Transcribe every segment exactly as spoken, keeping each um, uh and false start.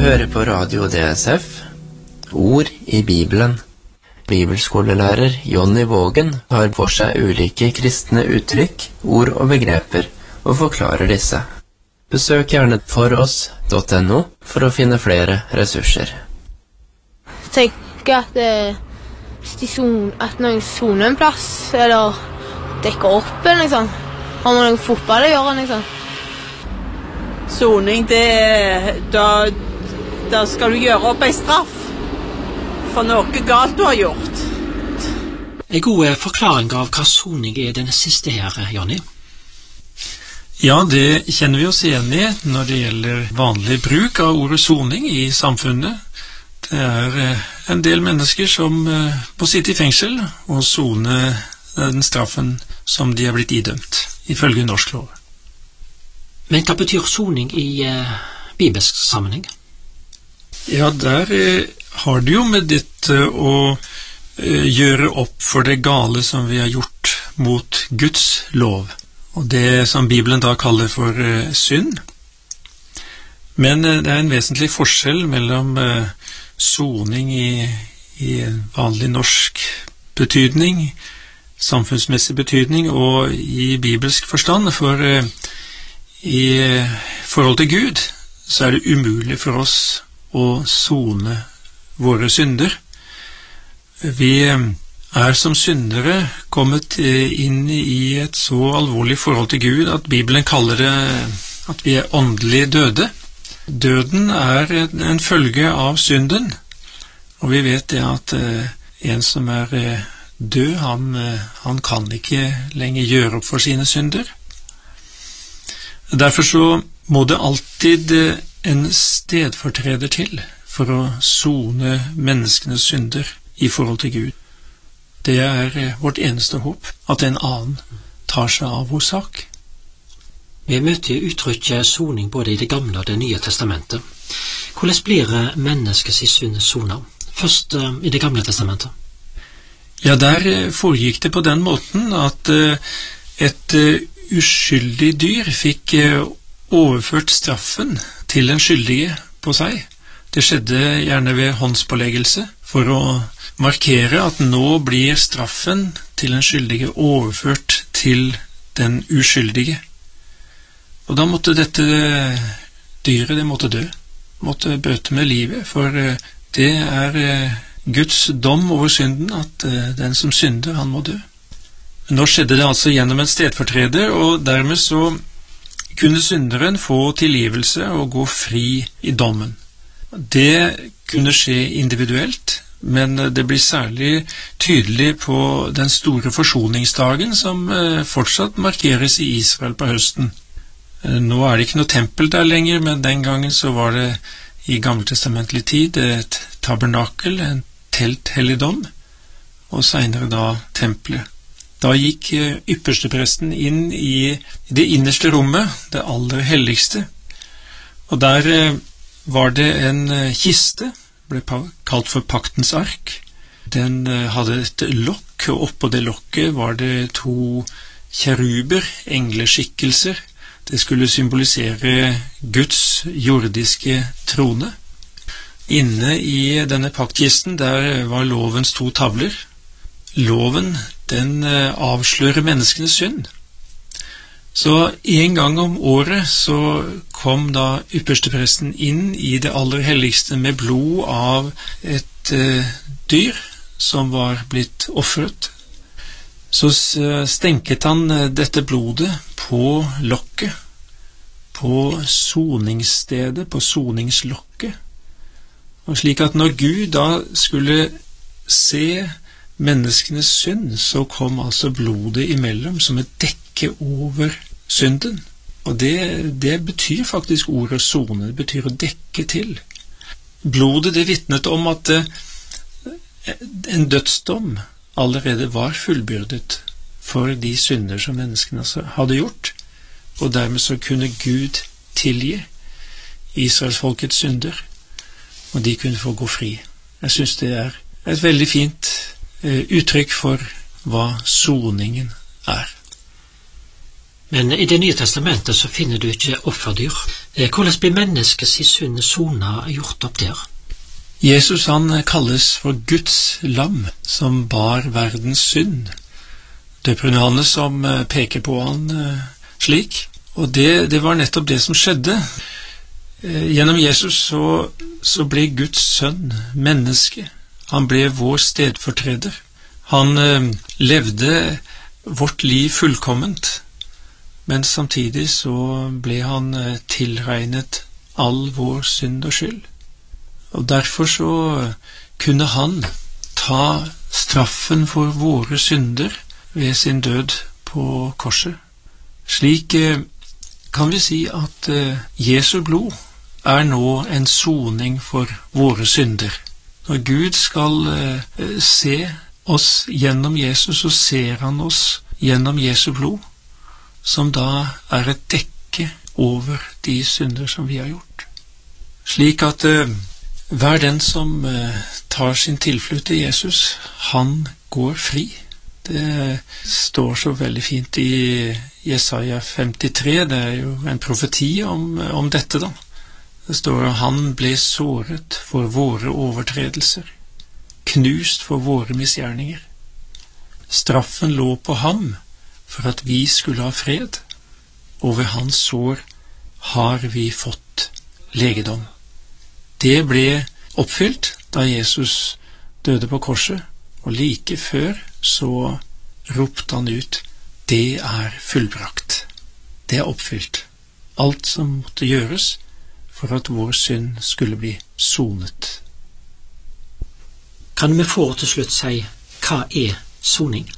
hører på Radio D S F, Ord i Bibelen. Bibelskolelærer Jonny Vågen tar for seg ulike kristne uttrykk, ord og begreper, og forklarer disse. Besøk gjerne foross punktum no for å finne flere ressurser. Jeg tenker at, eh, de son, at noen soner en plass, eller dekker opp, eller liksom. Har man noen fotball å gjøre, liksom. Soning, det er, da, da skal du gjøre opp en straff for noe galt du har gjort. En god forklaring av hva soning er den siste her, Jonny? Ja, det kjenner vi oss igjen i når det gjelder vanlig bruk av ordet soning i samfunnet. Det er en del mennesker som må sitte i fengsel og sone den straffen som de er blitt idømt, ifølge norsk lov. Men hva betyr soning i uh, bibelsk sammenheng? Ja, der eh, har det jo med dette å eh, gjøre opp for det gale som vi har gjort mot Guds lov. Og det som Bibelen da kaller for uh, synd. Men uh, det er en vesentlig forskjell mellom uh, soning i, i vanlig norsk betydning, samfunnsmessig betydning, og i bibelsk forstand. For uh, i uh, forhold til Gud så er det umulig for oss å sone våre synder. Vi uh, er som syndere kommet inn i et så alvorlig forhold til Gud at Bibelen kaller det at vi er åndelig døde. Døden er en følge av synden, og vi vet det at en som er død, han, han kan ikke lenger gjøre opp for sine synder. Derfor så må det alltid en stedfortreder til for å sone menneskenes synder i forhold til Gud. Det er vårt eneste håp, at en annen tar seg av vår sak. Vi møter uttrykket soning både i det gamle og det nye testamentet. Hvordan blir menneskets synd sonet? Først uh, i det gamle testamentet. Ja, der foregikk det på den måten at uh, et uh, uskyldig dyr fikk uh, overført straffen til den skyldige på seg. Det skjedde gjerne ved håndspåleggelse for å markere at nå blir straffen til den skyldige overført til den uskyldige. Og da måtte dette dyret, det måtte dø, måtte bøte med livet, for det er Guds dom over synden, at den som synder, han må dø. Nå skjedde det altså gjennom en stedfortreder, og dermed så kunne synderen få tilgivelse og gå fri i dommen. Det kunne skje individuelt, men det blir særlig tydelig på den store forsoningsdagen som fortsatt markeres i Israel på høsten. Nå er det ikke noe tempel der lenger, men den gangen så var det i gammeltestamentlig tid et tabernakel, en telthelligdom, og senere da tempelet. Da gikk ypperstepresten inn i det innerste rommet, det aller helligste, og der var det en kiste, ble kalt for paktens ark. Den hadde et lokk, og oppå det lokket var det to kjeruber, engleskikkelser. Det skulle symbolisere Guds jordiske trone. Inne i denne paktkisten der var lovens to tavler. Loven, den avslører menneskenes synd. Så en gang om året så kom da ypperstepresten inn i det aller helligste med blod av et uh, dyr som var blitt offret. Så stenket han dette blodet på lokket, på soningsstedet, på soningslokket. Og slik at når Gud da skulle se menneskenes synd, så kom altså blodet imellom som et dekke over synden. Og det, det betyr faktisk ordet sone, det betyr å dekke til. Blodet, det vitnet om at en dødsdom allerede var fullbyrdet for de synder som menneskene hadde gjort, og dermed så kunne Gud tilgi Israelsfolkets synder, og de kunne få gå fri. Jeg synes det er et veldig fint uttrykk for hva soningen er. Men i Det nye testamentet så finner du ikke offerdyr. Hvordan blir menneskets synd sona gjort opp der? Jesus han kalles for Guds lam som bar verdens synd. Døperen Johannes som peker på han slik. Og det, det var nettopp det som skjedde. Gjennom Jesus så, så ble Guds sønn menneske. Han ble vår stedfortreder. Han eh, levde vårt liv fullkomment, men samtidig så ble han eh, tilregnet all vår synd og skyld. Og derfor så kunne han ta straffen for våre synder ved sin død på korset. Slik eh, kan vi si at eh, Jesu blod er nå en soning for våre synder. Når Gud skal eh, se oss gjennom Jesus, så ser han oss gjennom Jesu blod, som da er et dekke over de synder som vi har gjort. Slik at eh, hver den som eh, tar sin tilflukt til Jesus, han går fri. Det står så veldig fint i Jesaja femtitre, det er jo en profeti om, om dette da. Det står at han ble såret for våre overtredelser, knust for våre misgjerninger. Straffen lå på ham for at vi skulle ha fred, og ved hans sår har vi fått legedom. Det ble oppfylt da Jesus døde på korset, og like før så ropte han ut, det er fullbrakt. Det er oppfylt. Alt som måtte gjøres for at vår synd skulle bli sonet. Kan vi få til slutt si, hva er soning?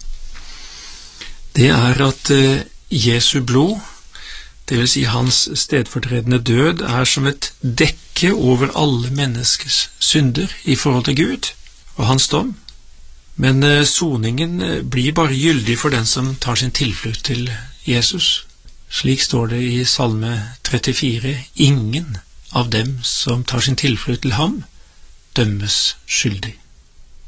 Det er at uh, Jesu blod, det vil si hans stedfortredende død, er som et dekke over alle menneskers synder i forhold til Gud og hans dom. Men uh, soningen blir bare gyldig for den som tar sin tilflukt til Jesus. Slik står det i Salme trettifire, ingen av dem som tar sin tilflukt til ham, dømmes skyldig.